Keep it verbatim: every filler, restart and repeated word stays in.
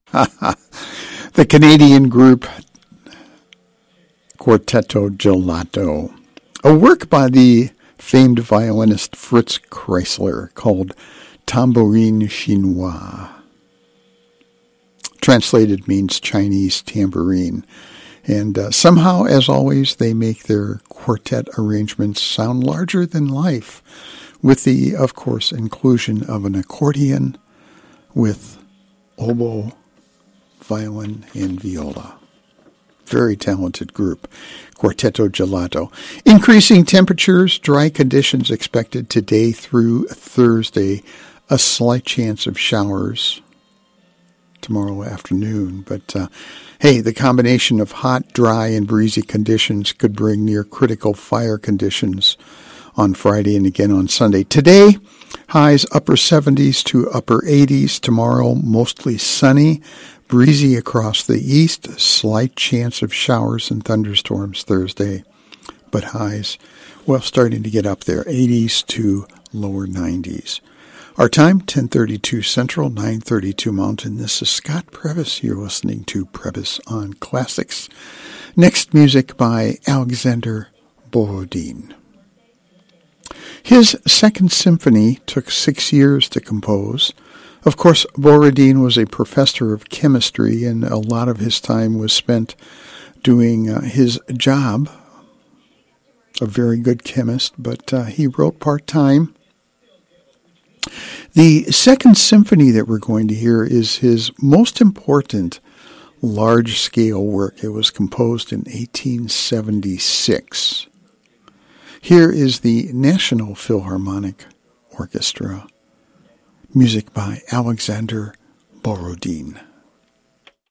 The Canadian group Quartetto Gelato, a work by the famed violinist Fritz Kreisler called Tambourine Chinois. Translated means Chinese tambourine. And uh, somehow, as always, they make their quartet arrangements sound larger than life, with the, of course, inclusion of an accordion with oboe, violin, and viola. Very talented group, Quartetto Gelato. Increasing temperatures, dry conditions expected today through Thursday. A slight chance of showers tomorrow afternoon. But, uh, hey, the combination of hot, dry, and breezy conditions could bring near critical fire conditions on Friday and again on Sunday. Today, highs upper seventies to upper eighties. Tomorrow, mostly sunny. Breezy across the east, slight chance of showers and thunderstorms Thursday, but highs, well, starting to get up there, eighties to lower nineties. Our time, ten thirty-two Central, nine thirty-two Mountain. This is Scott Previs. You're listening to Previs on Classics. Next, music by Alexander Borodin. His Second Symphony took six years to compose. Of course, Borodin was a professor of chemistry, and a lot of his time was spent doing uh, his job. A very good chemist, but uh, he wrote part-time. The Second Symphony that we're going to hear is his most important large-scale work. It was composed in eighteen seventy-six. Here is the National Philharmonic Orchestra. Music by Alexander Borodin.